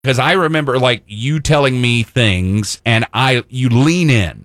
Because I remember like you telling me things and I lean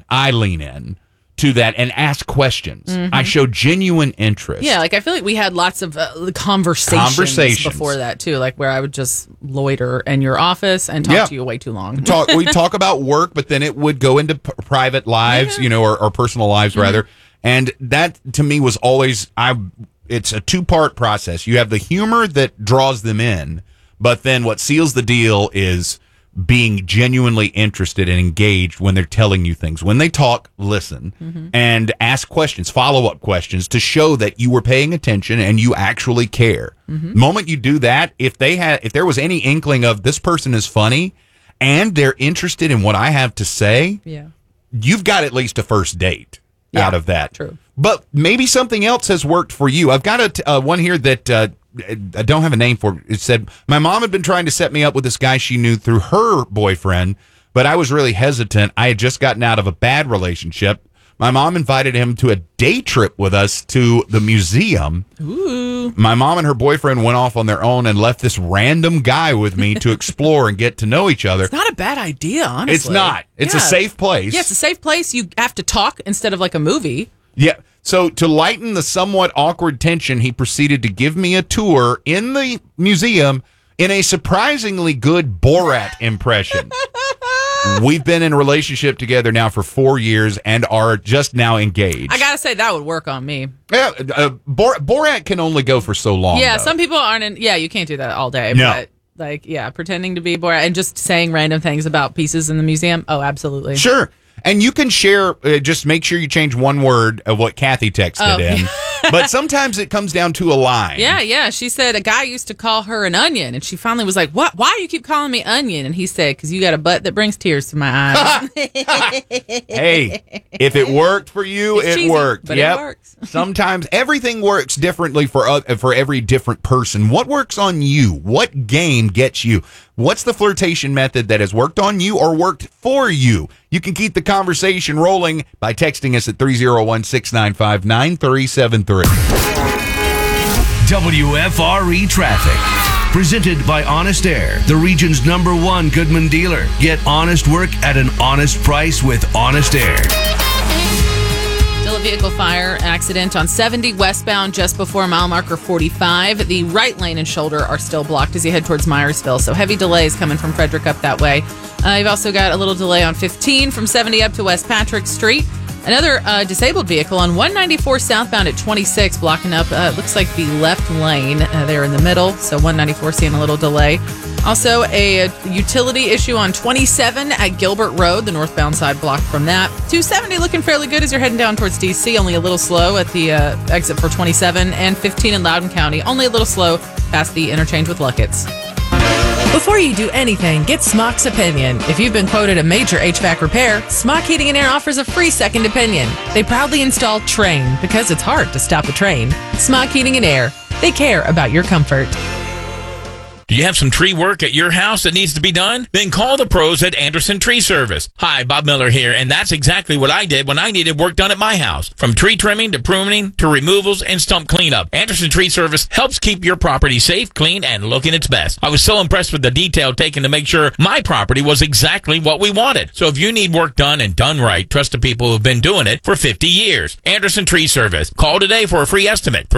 in to that and ask questions. Mm-hmm. I show genuine interest. Yeah, like I feel like we had lots of conversations before that too, like where I would just loiter in your office and talk to you way too long. We talk about work, but then it would go into private lives, or personal lives rather. And that to me was always it's a two-part process. You have the humor that draws them in, but then what seals the deal is being genuinely interested and engaged when they're telling you things. When they talk, listen and ask questions, follow-up questions to show that you were paying attention and you actually care. The moment you do that, if there was any inkling of this person is funny and they're interested in what I have to say, you've got at least a first date out of that. True. But maybe something else has worked for you. I've got one here that I don't have a name for. It said, my mom had been trying to set me up with this guy she knew through her boyfriend, but I was really hesitant. I had just gotten out of a bad relationship. My mom invited him to a day trip with us to the museum. Ooh. My mom and her boyfriend went off on their own and left this random guy with me to explore and get to know each other. It's not a bad idea, honestly. It's not. It's a safe place. Yeah, it's a safe place. You have to talk instead of like a movie. Yeah. So to lighten the somewhat awkward tension, he proceeded to give me a tour in the museum in a surprisingly good Borat impression. We've been in a relationship together now for 4 years and are just now engaged. I gotta say, that would work on me. Yeah, Borat can only go for so long. Yeah, though. some people aren't you can't do that all day. No. But pretending to be Borat and just saying random things about pieces in the museum. Oh, absolutely. Sure. And you can share, just make sure you change one word of what Kathy texted in. But sometimes it comes down to a line. Yeah. She said a guy used to call her an onion, and she finally was like, "What? Why do you keep calling me onion?" And he said, "Because you got a butt that brings tears to my eyes." Hey, if it worked for you, It's it cheesy, worked. but it works. Sometimes everything works differently for every different person. What works on you? What game gets you? What's the flirtation method that has worked on you or worked for you? You can keep the conversation rolling by texting us at 301-695-9373. WFRE Traffic. Presented by Honest Air, the region's #1 Goodman dealer. Get honest work at an honest price with Honest Air. Still a vehicle fire accident on 70 westbound just before mile marker 45. The right lane and shoulder are still blocked as you head towards Myersville, so heavy delays coming from Frederick up that way. You've also got a little delay on 15 from 70 up to West Patrick Street. Another disabled vehicle on 194 southbound at 26 blocking up, looks like the left lane there in the middle, so 194 seeing a little delay. Also, a utility issue on 27 at Gilbert Road, the northbound side blocked from that. 270 looking fairly good as you're heading down towards D.C., only a little slow at the exit for 27, and 15 in Loudoun County, only a little slow past the interchange with Luckett's. Before you do anything, get Smock's opinion. If you've been quoted a major HVAC repair, Smock Heating and Air offers a free second opinion. They proudly install Train because it's hard to stop a train. Smock Heating and Air. They care about your comfort. Do you have some tree work at your house that needs to be done? Then call the pros at Anderson Tree Service. Hi, Bob Miller here, and that's exactly what I did when I needed work done at my house. From tree trimming to pruning to removals and stump cleanup, Anderson Tree Service helps keep your property safe, clean, and looking its best. I was so impressed with the detail taken to make sure my property was exactly what we wanted. So if you need work done and done right, trust the people who've been doing it for 50 years. Anderson Tree Service. Call today for a free estimate.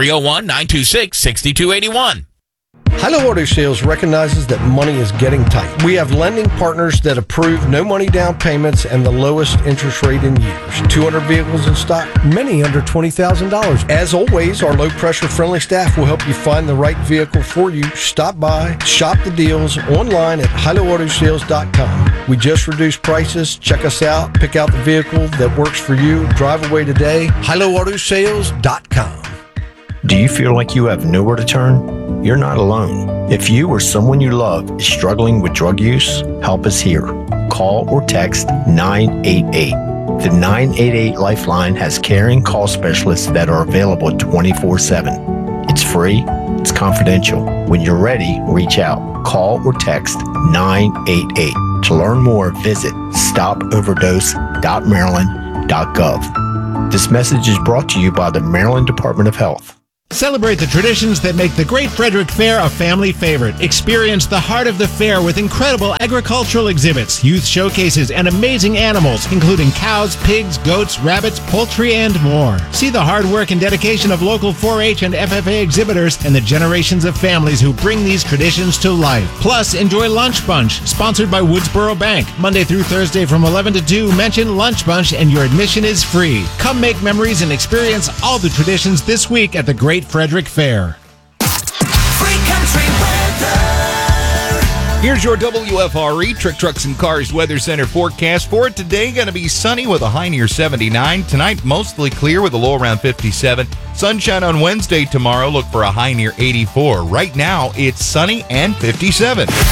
301-926-6281. Hilo Auto Sales recognizes that money is getting tight. We have lending partners that approve no money down payments and the lowest interest rate in years. 200 vehicles in stock, many under $20,000. As always, our low-pressure friendly staff will help you find the right vehicle for you. Stop by, shop the deals online at HiloAutoSales.com. We just reduced prices. Check us out. Pick out the vehicle that works for you. Drive away today. HiloAutoSales.com. Do you feel like you have nowhere to turn? You're not alone. If you or someone you love is struggling with drug use, help is here. Call or text 988. The 988 Lifeline has caring call specialists that are available 24/7. It's free. It's confidential. When you're ready, reach out. Call or text 988. To learn more, visit stopoverdose.maryland.gov. This message is brought to you by the Maryland Department of Health. Celebrate the traditions that make the Great Frederick Fair a family favorite. Experience the heart of the fair with incredible agricultural exhibits, youth showcases, and amazing animals, including cows, pigs, goats, rabbits, poultry, and more. See the hard work and dedication of local 4-H and FFA exhibitors and the generations of families who bring these traditions to life. Plus, enjoy Lunch Bunch, sponsored by Woodsboro Bank. Monday through Thursday from 11 to 2, mention Lunch Bunch and your admission is free. Come make memories and experience all the traditions this week at the Great Frederick Fair. Free country weather. Here's your WFRE Trick Trucks and Cars Weather Center forecast for today. Going to be sunny with a high near 79. Tonight, mostly clear with a low around 57. Sunshine on Wednesday. Tomorrow, look for a high near 84. Right now, it's sunny and 57.